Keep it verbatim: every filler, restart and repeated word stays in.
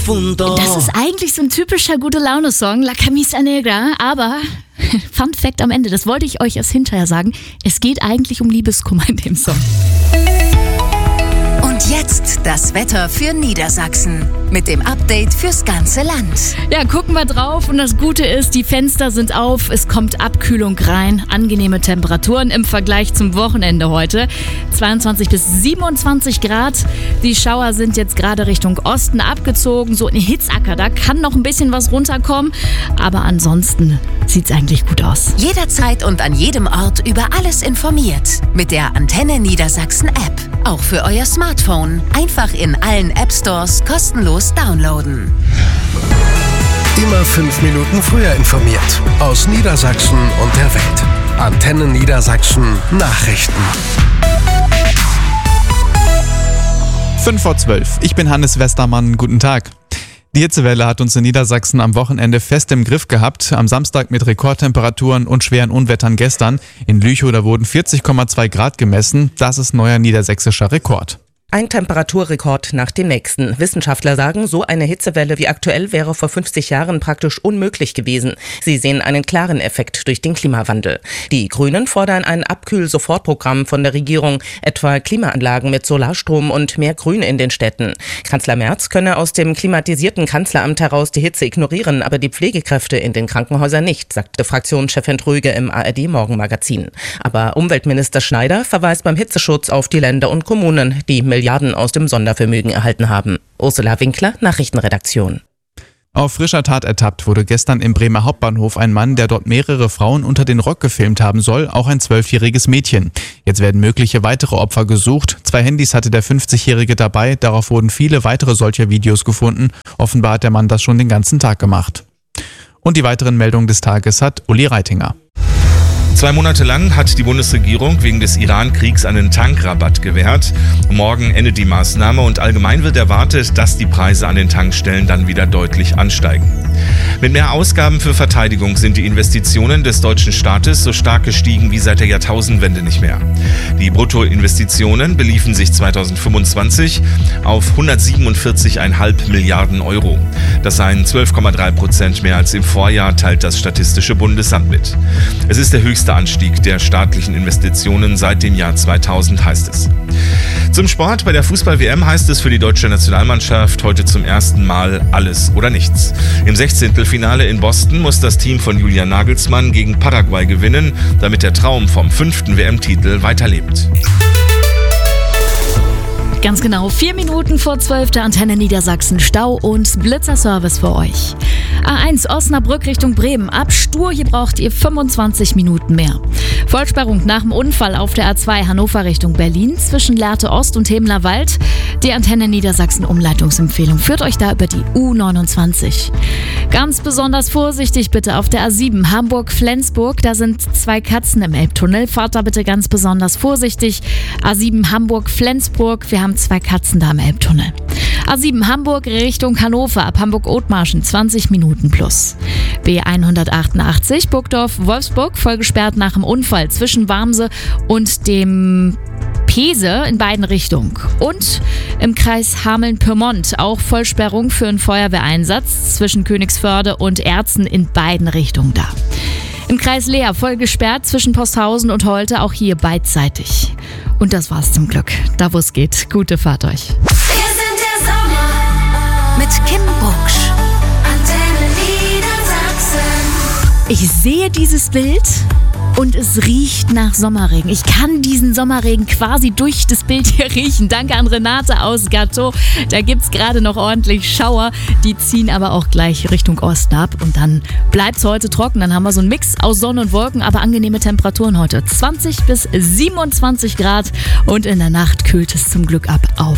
punto. Das ist eigentlich so ein typischer Gute-Laune-Song, La Camisa Negra, aber Fun Fact am Ende, das wollte ich euch erst hinterher sagen, es geht eigentlich um Liebeskummer in dem Song. Und jetzt das Wetter für Niedersachsen mit dem Update fürs ganze Land. Ja, gucken wir drauf und das Gute ist, die Fenster sind auf, es kommt Abkühlung rein, angenehme Temperaturen im Vergleich zum Wochenende heute. zweiundzwanzig bis siebenundzwanzig Grad, die Schauer sind jetzt gerade Richtung Osten abgezogen, so in Hitzacker, da kann noch ein bisschen was runterkommen, aber ansonsten sieht's eigentlich gut aus. Jederzeit und an jedem Ort über alles informiert mit der Antenne Niedersachsen App. Auch für euer Smartphone. Einfach in allen App Stores kostenlos downloaden. Immer fünf Minuten früher informiert. Aus Niedersachsen und der Welt. Antenne Niedersachsen Nachrichten. fünf vor zwölf. Ich bin Hannes Westermann. Guten Tag. Die Hitzewelle hat uns in Niedersachsen am Wochenende fest im Griff gehabt. Am Samstag mit Rekordtemperaturen und schweren Unwettern gestern. In Lüchow, da wurden vierzig Komma zwei Grad gemessen. Das ist neuer niedersächsischer Rekord. Ein Temperaturrekord nach dem nächsten. Wissenschaftler sagen, so eine Hitzewelle wie aktuell wäre vor fünfzig Jahren praktisch unmöglich gewesen. Sie sehen einen klaren Effekt durch den Klimawandel. Die Grünen fordern ein Abkühl-Sofortprogramm von der Regierung, etwa Klimaanlagen mit Solarstrom und mehr Grün in den Städten. Kanzler Merz könne aus dem klimatisierten Kanzleramt heraus die Hitze ignorieren, aber die Pflegekräfte in den Krankenhäusern nicht, sagte Fraktionschefin Tröge im A R D-Morgenmagazin. Aber Umweltminister Schneider verweist beim Hitzeschutz auf die Länder und Kommunen, die Milliarden aus dem Sondervermögen erhalten haben. Ursula Winkler, Nachrichtenredaktion. Auf frischer Tat ertappt wurde gestern im Bremer Hauptbahnhof ein Mann, der dort mehrere Frauen unter den Rock gefilmt haben soll, auch ein zwölfjähriges Mädchen. Jetzt werden mögliche weitere Opfer gesucht. Zwei Handys hatte der fünfzigjährige dabei, darauf wurden viele weitere solcher Videos gefunden. Offenbar hat der Mann das schon den ganzen Tag gemacht. Und die weiteren Meldungen des Tages hat Uli Reitinger. Zwei Monate lang hat die Bundesregierung wegen des Iran-Kriegs einen Tankrabatt gewährt. Morgen endet die Maßnahme und allgemein wird erwartet, dass die Preise an den Tankstellen dann wieder deutlich ansteigen. Mit mehr Ausgaben für Verteidigung sind die Investitionen des deutschen Staates so stark gestiegen wie seit der Jahrtausendwende nicht mehr. Die Bruttoinvestitionen beliefen sich zweitausendfünfundzwanzig auf hundertsiebenundvierzig Komma fünf Milliarden Euro. Das seien zwölf Komma drei Prozent mehr als im Vorjahr, teilt das Statistische Bundesamt mit. Es ist der höchste Anstieg der staatlichen Investitionen seit dem Jahr zweitausend, heißt es. Zum Sport. Bei der Fußball-W M heißt es für die deutsche Nationalmannschaft heute zum ersten Mal alles oder nichts. Im Sechzehntelfinale in Boston muss das Team von Julian Nagelsmann gegen Paraguay gewinnen, damit der Traum vom fünften W M-Titel weiterlebt. Ganz genau, vier Minuten vor zwölf der Antenne Niedersachsen Stau und Blitzerservice für euch. A eins Osnabrück Richtung Bremen. Ab Stur, hier braucht ihr fünfundzwanzig Minuten mehr. Vollsperrung nach dem Unfall auf der A zwei Hannover Richtung Berlin zwischen Lehrte Ost und Hemler Wald. Die Antenne Niedersachsen Umleitungsempfehlung führt euch da über die U neunundzwanzig. Ganz besonders vorsichtig bitte auf der A sieben Hamburg-Flensburg. Da sind zwei Katzen im Elbtunnel. Fahrt da bitte ganz besonders vorsichtig. A sieben Hamburg-Flensburg. Wir haben zwei Katzen da im Elbtunnel. A sieben Hamburg Richtung Hannover, ab Hamburg-Othmarschen zwanzig Minuten plus. B hundertachtundachtzig Burgdorf-Wolfsburg, voll gesperrt nach dem Unfall zwischen Warmse und dem Pese in beiden Richtungen. Und im Kreis Hameln-Pyrmont auch Vollsperrung für einen Feuerwehreinsatz zwischen Königsförde und Erzen in beiden Richtungen da. Im Kreis Leer voll gesperrt zwischen Posthausen und Holte, auch hier beidseitig. Und das war's zum Glück. Da wo es geht. Gute Fahrt euch. Wir sind der Sommer mit Kim Bucksch. Antenne Niedersachsen. Ich sehe dieses Bild und es riecht nach Sommerregen. Ich kann diesen Sommerregen quasi durch das Bild hier riechen. Danke an Renate aus Gatto. Da gibt's gerade noch ordentlich Schauer. Die ziehen aber auch gleich Richtung Osten ab. Und dann bleibt's heute trocken. Dann haben wir so einen Mix aus Sonne und Wolken, aber angenehme Temperaturen heute. zwanzig bis siebenundzwanzig Grad und in der Nacht kühlt es zum Glück ab auf